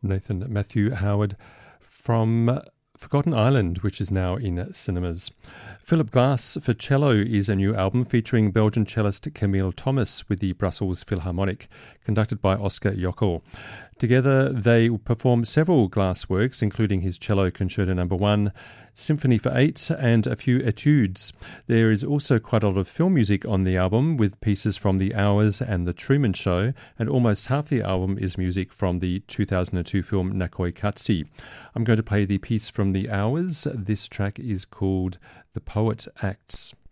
Nathan Matthew Howard from Forgotten Island, which is now in cinemas. Philip Glass for Cello is a new album featuring Belgian cellist Camille Thomas with the Brussels Philharmonic, conducted by Oscar Jockel. Together, they perform several Glass works, including his Cello Concerto No. 1, Symphony for 8, and a few etudes. There is also quite a lot of film music on the album, with pieces from The Hours and The Truman Show, and almost half the album is music from the 2002 film Nakoi Katsi. I'm going to play the piece from The Hours. This track is called The Poet Acts.